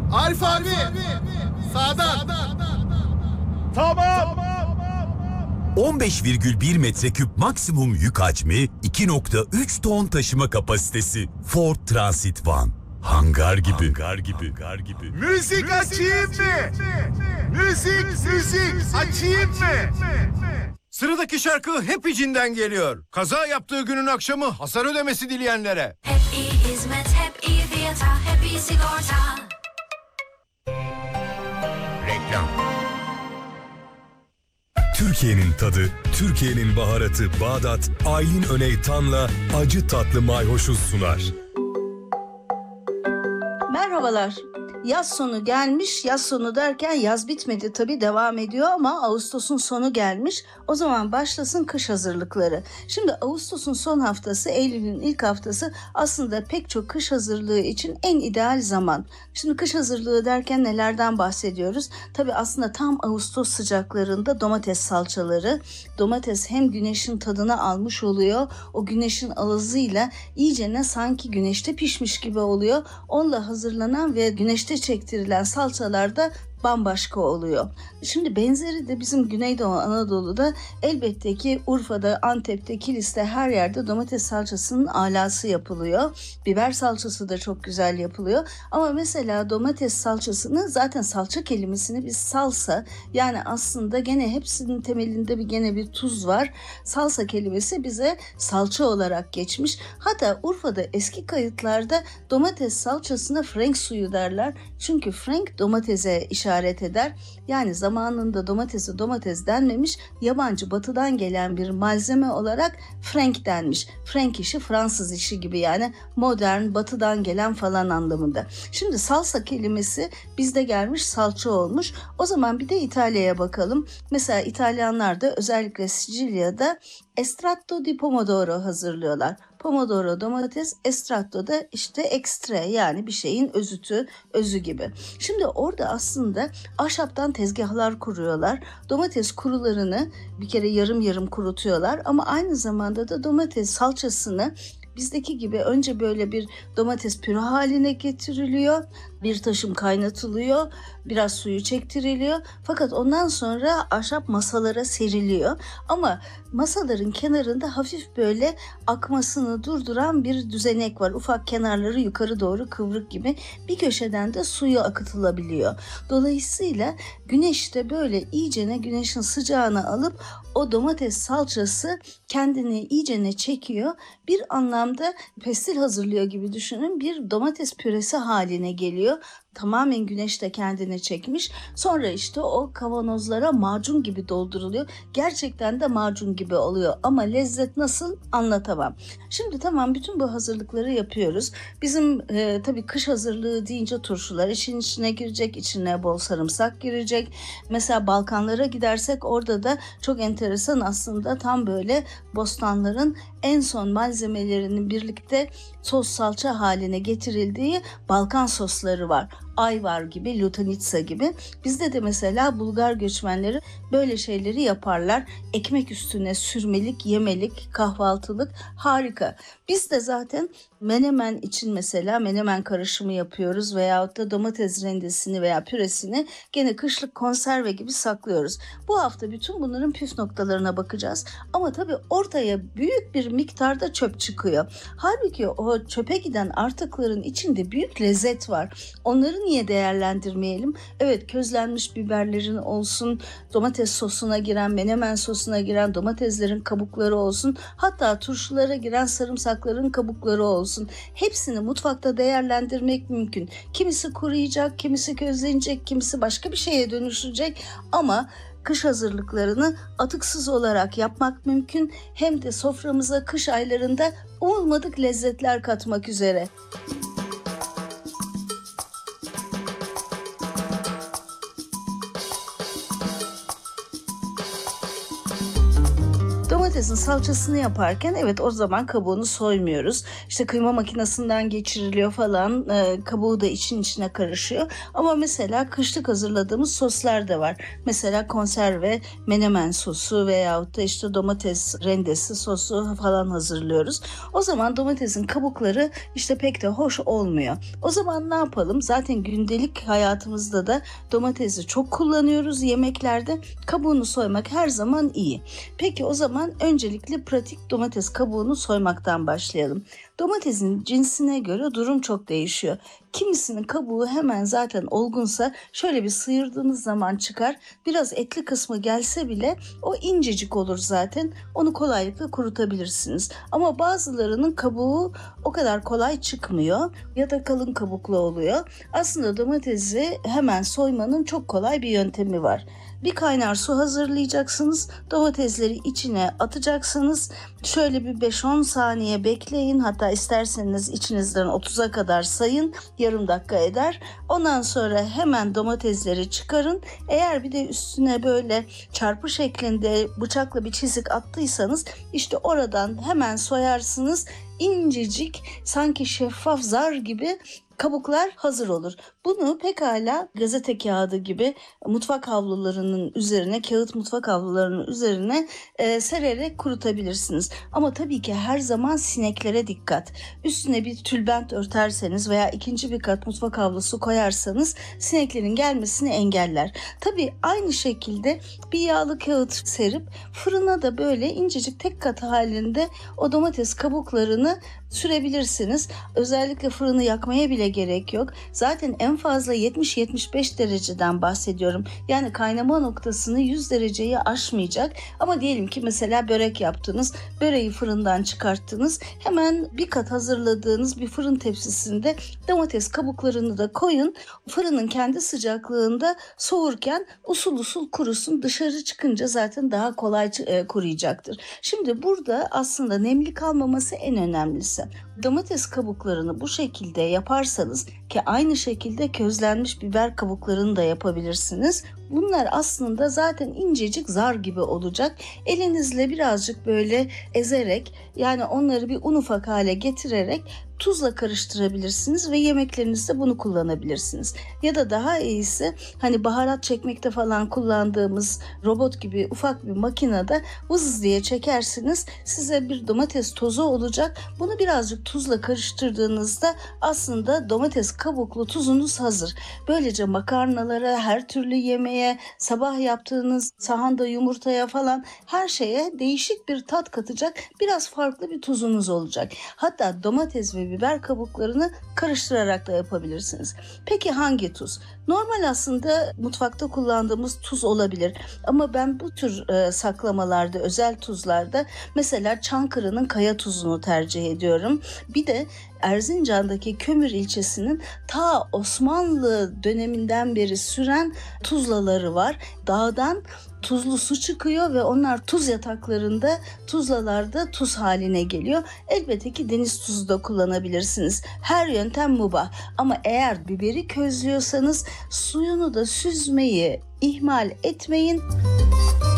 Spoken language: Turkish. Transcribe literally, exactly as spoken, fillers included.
Arif abi. Sağdan. Tamam. on beş virgül bir metreküp maksimum yük hacmi, iki nokta üç ton taşıma kapasitesi. Ford Transit Van. Hangar gibi. Hangar gibi. Hangar gibi. Müzik açayım mı? Müzik, müzik açayım mı? Sıradaki şarkı hep içinden geliyor. Kaza yaptığı günün akşamı hasar ödemesi dileyenlere. Hep iyi hizmet, hep iyi fiyata, hep iyi sigorta. Reklam. Türkiye'nin tadı, Türkiye'nin baharatı Bağdat, Aylin Öney Tan'la acı tatlı mayhoşu sunar. Merhabalar. Yaz sonu gelmiş, yaz sonu derken yaz bitmedi tabii, devam ediyor ama Ağustos'un sonu gelmiş. O zaman başlasın kış hazırlıkları. Şimdi Ağustos'un son haftası, Eylül'ün ilk haftası aslında pek çok kış hazırlığı için en ideal zaman. Şimdi kış hazırlığı derken nelerden bahsediyoruz? Tabii aslında tam Ağustos sıcaklarında domates salçaları. Domates hem güneşin tadını almış oluyor, o güneşin ağzıyla iyicene sanki güneşte pişmiş gibi oluyor. Onunla hazırlanan ve güneşte çektirilen salçalar da bambaşka oluyor. Şimdi benzeri de bizim Güneydoğu Anadolu'da elbette ki Urfa'da, Antep'te, Kilis'te her yerde domates salçasının alası yapılıyor. Biber salçası da çok güzel yapılıyor. Ama mesela domates salçasını, zaten salça kelimesini biz salsa, yani aslında gene hepsinin temelinde bir gene bir tuz var. Salsa kelimesi bize salça olarak geçmiş. Hatta Urfa'da eski kayıtlarda domates salçasına Frank suyu derler. Çünkü Frank domatese işaret eder. Yani zamanında domatesi domates denmemiş, yabancı batıdan gelen bir malzeme olarak Frank denmiş. Frank işi Fransız işi gibi, yani modern, batıdan gelen falan anlamında. Şimdi salsa kelimesi bizde gelmiş, salça olmuş. O zaman bir de İtalya'ya bakalım. Mesela İtalyanlar da özellikle Sicilya'da estratto di pomodoro hazırlıyorlar. Pomodoro domates, estratto da işte ekstre, yani bir şeyin özütü, özü gibi. Şimdi orada aslında ahşaptan tezgahlar kuruyorlar. Domates kurularını bir kere yarım yarım kurutuyorlar ama aynı zamanda da domates salçasını bizdeki gibi önce böyle bir domates püre haline getiriliyor. Bir taşım kaynatılıyor, biraz suyu çektiriliyor. Fakat ondan sonra ahşap masalara seriliyor. Ama masaların kenarında hafif böyle akmasını durduran bir düzenek var. Ufak kenarları yukarı doğru kıvrık gibi. Bir köşeden de suyu akıtılabiliyor. Dolayısıyla güneşte böyle iyicene güneşin sıcağını alıp o domates salçası kendini iyicene çekiyor. Bir anlamda pestil hazırlıyor gibi düşünün. Bir domates püresi haline geliyor. Tamamen güneşte kendini çekmiş. Sonra işte o kavanozlara macun gibi dolduruluyor. Gerçekten de macun gibi oluyor. Ama lezzet nasıl anlatamam. Şimdi tamam, bütün bu hazırlıkları yapıyoruz. Bizim e, tabii kış hazırlığı deyince turşular işin içine girecek. İçine bol sarımsak girecek. Mesela Balkanlara gidersek orada da çok enteresan aslında, tam böyle bostanların en son malzemelerinin birlikte sos salça haline getirildiği Balkan sosları var. Ayvar gibi, lutanitsa gibi. Bizde de mesela Bulgar göçmenleri böyle şeyleri yaparlar. Ekmek üstüne sürmelik, yemelik, kahvaltılık, harika. Biz de zaten menemen için mesela menemen karışımı yapıyoruz veyahut da domates rendesini veya püresini gene kışlık konserve gibi saklıyoruz. Bu hafta bütün bunların püf noktalarına bakacağız. Ama tabii ortaya büyük bir miktarda çöp çıkıyor. Halbuki o çöpe giden artıkların içinde büyük lezzet var. Onları niye değerlendirmeyelim? Evet, közlenmiş biberlerin olsun, domates sosuna giren, menemen sosuna giren domateslerin kabukları olsun, hatta turşulara giren sarımsakların kabukları olsun. Hepsini mutfakta değerlendirmek mümkün. Kimisi kuruyacak, kimisi közlenecek, kimisi başka bir şeye dönüşecek ama kış hazırlıklarını atıksız olarak yapmak mümkün. Hem de soframıza kış aylarında umulmadık lezzetler katmak üzere. Domatesin salçasını yaparken evet o zaman kabuğunu soymuyoruz. İşte kıyma makinesinden geçiriliyor falan, e, kabuğu da için içine karışıyor. Ama mesela kışlık hazırladığımız soslar da var. Mesela konserve menemen sosu veyahut da işte domates rendesi sosu falan hazırlıyoruz. O zaman domatesin kabukları işte pek de hoş olmuyor. O zaman ne yapalım? Zaten gündelik hayatımızda da domatesi çok kullanıyoruz yemeklerde. Kabuğunu soymak her zaman iyi. Peki o zaman öncelikle pratik domates kabuğunu soymaktan başlayalım. Domatesin cinsine göre durum çok değişiyor. Kimisinin kabuğu hemen zaten olgunsa şöyle bir sıyırdığınız zaman çıkar. Biraz etli kısmı gelse bile o incecik olur zaten. Onu kolaylıkla kurutabilirsiniz. Ama bazılarının kabuğu o kadar kolay çıkmıyor ya da kalın kabuklu oluyor. Aslında domatesi hemen soymanın çok kolay bir yöntemi var. Bir kaynar su hazırlayacaksınız. Domatesleri içine atacaksınız. Şöyle bir beş on saniye bekleyin. Hatta isterseniz içinizden otuza kadar sayın. Yarım dakika eder. Ondan sonra hemen domatesleri çıkarın. Eğer bir de üstüne böyle çarpı şeklinde bıçakla bir çizik attıysanız işte oradan hemen soyarsınız. İncecik, sanki şeffaf zar gibi kabuklar hazır olur. Bunu pekala gazete kağıdı gibi mutfak havlularının üzerine, kağıt mutfak havlularının üzerine e, sererek kurutabilirsiniz. Ama tabii ki her zaman sineklere dikkat. Üstüne bir tülbent örterseniz veya ikinci bir kat mutfak havlusu koyarsanız sineklerin gelmesini engeller. Tabii aynı şekilde bir yağlı kağıt serip fırına da böyle incecik tek kat halinde o domates kabuklarını sürebilirsiniz. Özellikle fırını yakmaya bile gerek yok. Zaten en fazla yetmiş yetmiş beş dereceden bahsediyorum. Yani kaynama noktasını yüz dereceyi aşmayacak. Ama diyelim ki mesela börek yaptınız. Böreği fırından çıkarttınız. Hemen bir kat hazırladığınız bir fırın tepsisinde domates kabuklarını da koyun. Fırının kendi sıcaklığında soğurken usul usul kurusun. Dışarı çıkınca zaten daha kolay kuruyacaktır. Şimdi burada aslında nemli kalmaması en önemlisi. Domates kabuklarını bu şekilde yaparsanız ki aynı şekilde közlenmiş biber kabuklarını da yapabilirsiniz. Bunlar aslında zaten incecik zar gibi olacak. Elinizle birazcık böyle ezerek, yani onları bir un ufak hale getirerek tuzla karıştırabilirsiniz ve yemeklerinizde bunu kullanabilirsiniz. Ya da daha iyisi hani baharat çekmekte falan kullandığımız robot gibi ufak bir makinede vız diye çekersiniz. Size bir domates tozu olacak. Bunu birazcık tuzla karıştırdığınızda aslında domates kabuklu tuzunuz hazır. Böylece makarnalara, her türlü yemeğe, sabah yaptığınız sahanda yumurtaya falan her şeye değişik bir tat katacak biraz farklı bir tuzunuz olacak. Hatta domates ve biber kabuklarını karıştırarak da yapabilirsiniz. Peki hangi tuz? Normal aslında mutfakta kullandığımız tuz olabilir ama ben bu tür e, saklamalarda, özel tuzlarda mesela Çankırı'nın kaya tuzunu tercih ediyorum. Bir de Erzincan'daki Kömür ilçesinin ta Osmanlı döneminden beri süren tuzlaları var. Dağdan tuzlu su çıkıyor ve onlar tuz yataklarında, tuzlalarda tuz haline geliyor. Elbette ki deniz tuzu da kullanabilirsiniz. Her yöntem mübah. Ama eğer biberi közlüyorsanız suyunu da süzmeyi ihmal etmeyin.